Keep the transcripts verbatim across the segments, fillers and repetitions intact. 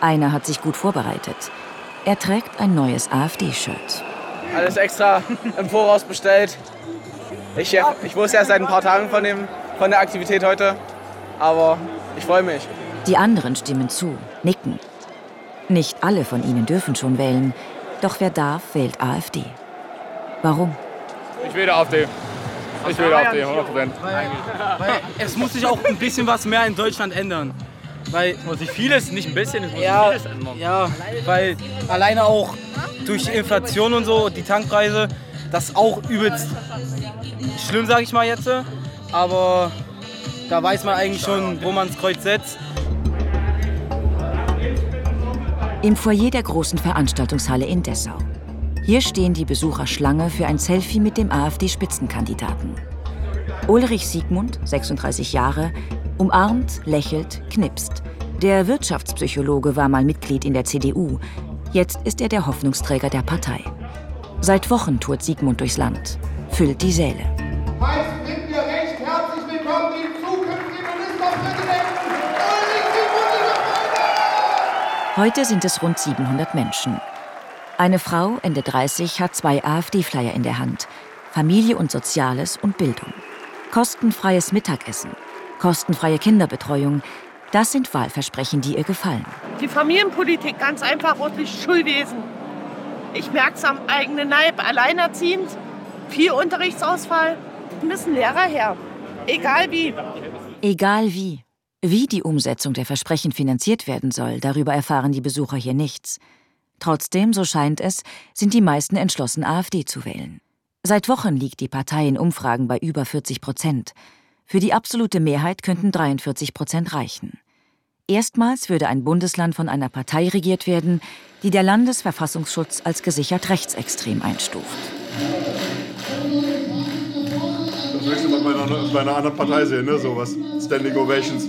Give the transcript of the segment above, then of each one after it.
Einer hat sich gut vorbereitet. Er trägt ein neues AfD-Shirt. Alles extra im Voraus bestellt. Ich, ich wusste erst seit ein paar Tagen von, dem, von der Aktivität heute, aber ich freue mich. Die anderen stimmen zu, nicken. Nicht alle von ihnen dürfen schon wählen, doch wer darf, wählt AfD. Warum? Ich wähle AfD. Ich wähle AfD, hundert Prozent. Weil, weil es muss sich auch ein bisschen was mehr in Deutschland ändern. Weil es muss sich vieles, nicht ein bisschen, es muss ja, sich vieles ändern. Ja, weil alleine auch durch Inflation und so, die Tankpreise, das ist auch übelst schlimm, sag ich mal jetzt. Aber da weiß man eigentlich schon, wo man das Kreuz setzt. Im Foyer der großen Veranstaltungshalle in Dessau. Hier stehen die Besucher Schlange für ein Selfie mit dem AfD-Spitzenkandidaten. Ulrich Siegmund, sechsunddreißig Jahre, umarmt, lächelt, knipst. Der Wirtschaftspsychologe war mal Mitglied in der C D U. Jetzt ist er der Hoffnungsträger der Partei. Seit Wochen tourt Siegmund durchs Land, füllt die Säle. Heißt mit mir recht herzlich willkommen den zukünftigen Ministerpräsidenten Ulrich Siegmund. Heute sind es rund siebenhundert Menschen. Eine Frau, Ende dreißig, hat zwei AfD-Flyer in der Hand. Familie und Soziales und Bildung. Kostenfreies Mittagessen, kostenfreie Kinderbetreuung. Das sind Wahlversprechen, die ihr gefallen. Die Familienpolitik, ganz einfach, und das Schulwesen. Ich merke es am eigenen Leib, alleinerziehend, viel Unterrichtsausfall, müssen Lehrer her, egal wie. Egal wie. Wie die Umsetzung der Versprechen finanziert werden soll, darüber erfahren die Besucher hier nichts. Trotzdem, so scheint es, sind die meisten entschlossen, AfD zu wählen. Seit Wochen liegt die Partei in Umfragen bei über vierzig Prozent. Für die absolute Mehrheit könnten dreiundvierzig Prozent reichen. Erstmals würde ein Bundesland von einer Partei regiert werden, die der Landesverfassungsschutz als gesichert rechtsextrem einstuft. Das möchte man bei einer, bei einer anderen Partei sehen, ne? Sowas. Standing Ovations.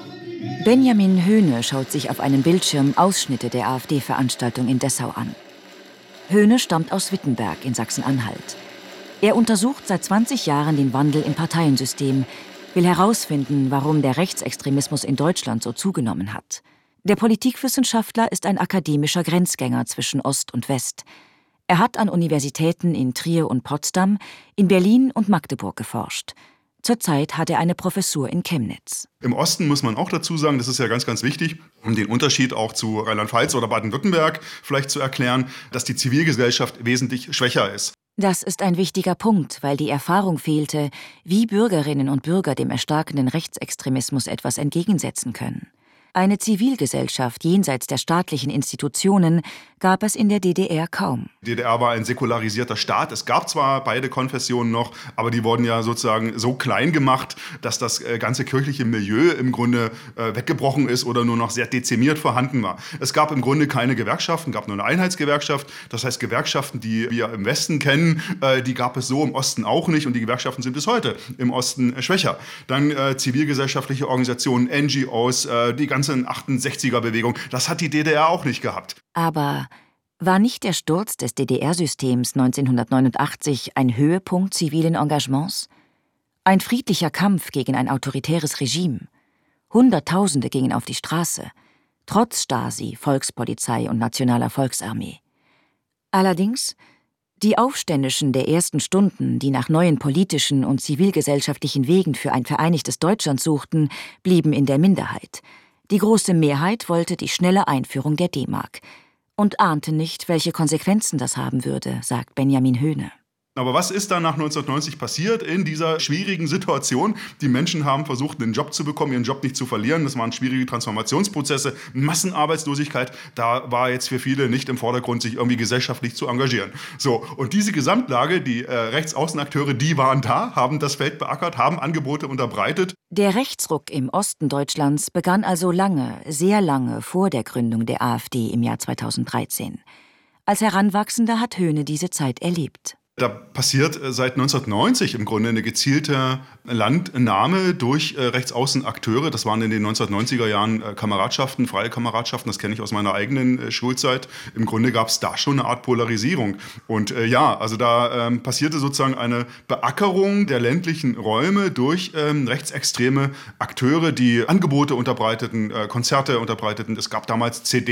Benjamin Höhne schaut sich auf einem Bildschirm Ausschnitte der AfD-Veranstaltung in Dessau an. Höhne stammt aus Wittenberg in Sachsen-Anhalt. Er untersucht seit zwanzig Jahren den Wandel im Parteiensystem, will herausfinden, warum der Rechtsextremismus in Deutschland so zugenommen hat. Der Politikwissenschaftler ist ein akademischer Grenzgänger zwischen Ost und West. Er hat an Universitäten in Trier und Potsdam, in Berlin und Magdeburg geforscht. Zurzeit hat er eine Professur in Chemnitz. Im Osten muss man auch dazu sagen, das ist ja ganz, ganz wichtig, um den Unterschied auch zu Rheinland-Pfalz oder Baden-Württemberg vielleicht zu erklären, dass die Zivilgesellschaft wesentlich schwächer ist. Das ist ein wichtiger Punkt, weil die Erfahrung fehlte, wie Bürgerinnen und Bürger dem erstarkenden Rechtsextremismus etwas entgegensetzen können. Eine Zivilgesellschaft jenseits der staatlichen Institutionen gab es in der D D R kaum. Die D D R war ein säkularisierter Staat. Es gab zwar beide Konfessionen noch, aber die wurden ja sozusagen so klein gemacht, dass das ganze kirchliche Milieu im Grunde äh, weggebrochen ist oder nur noch sehr dezimiert vorhanden war. Es gab im Grunde keine Gewerkschaften, gab nur eine Einheitsgewerkschaft. Das heißt, Gewerkschaften, die wir im Westen kennen, äh, die gab es so im Osten auch nicht. Und die Gewerkschaften sind bis heute im Osten schwächer. Dann äh, zivilgesellschaftliche Organisationen, N G Os, äh, die ganze achtundsechziger-Bewegung, das hat die D D R auch nicht gehabt. Aber war nicht der Sturz des D D R-Systems neunzehnhundertneunundachtzig ein Höhepunkt zivilen Engagements? Ein friedlicher Kampf gegen ein autoritäres Regime. Hunderttausende gingen auf die Straße, trotz Stasi, Volkspolizei und Nationaler Volksarmee. Allerdings, die Aufständischen der ersten Stunden, die nach neuen politischen und zivilgesellschaftlichen Wegen für ein vereinigtes Deutschland suchten, blieben in der Minderheit. Die große Mehrheit wollte die schnelle Einführung der D-Mark und ahnte nicht, welche Konsequenzen das haben würde, sagt Benjamin Höhne. Aber was ist dann nach neunzehnhundertneunzig passiert in dieser schwierigen Situation? Die Menschen haben versucht, einen Job zu bekommen, ihren Job nicht zu verlieren. Das waren schwierige Transformationsprozesse, Massenarbeitslosigkeit. Da war jetzt für viele nicht im Vordergrund, sich irgendwie gesellschaftlich zu engagieren. So, und diese Gesamtlage, die äh, Rechtsaußenakteure, die waren da, haben das Feld beackert, haben Angebote unterbreitet. Der Rechtsruck im Osten Deutschlands begann also lange, sehr lange vor der Gründung der AfD im Jahr zweitausenddreizehn. Als Heranwachsender hat Höhne diese Zeit erlebt. Da passiert seit neunzehnhundertneunzig im Grunde eine gezielte Landnahme durch äh, Rechtsaußenakteure. Das waren in den neunzehnhundertneunziger Jahren äh, Kameradschaften, freie Kameradschaften. Das kenne ich aus meiner eigenen äh, Schulzeit. Im Grunde gab es da schon eine Art Polarisierung. Und äh, ja, also da ähm, passierte sozusagen eine Beackerung der ländlichen Räume durch ähm, rechtsextreme Akteure, die Angebote unterbreiteten, äh, Konzerte unterbreiteten. Es gab damals C D